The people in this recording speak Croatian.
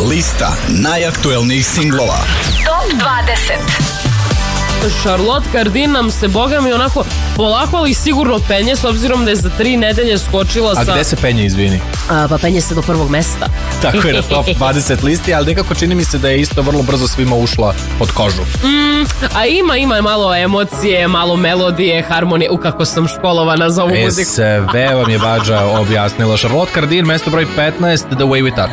Lista najaktuelnijih singlova. Top 20. Charlotte Cardin nam se, boga mi, onako polako ali sigurno penje, s obzirom da je za 3 nedelje skočila sa... A gde se penje, izvini? Pa penje se do prvog mesta. Tako je, na top 20 listi, ali nekako čini mi se da je isto vrlo brzo svima ušla pod kožu. A ima malo emocije, malo melodije, harmonije. Kako sam školovana za ovu muziku. Sve vam je Bađa objasnila. Charlotte Cardin, mesto broj 15, The Way We Touch.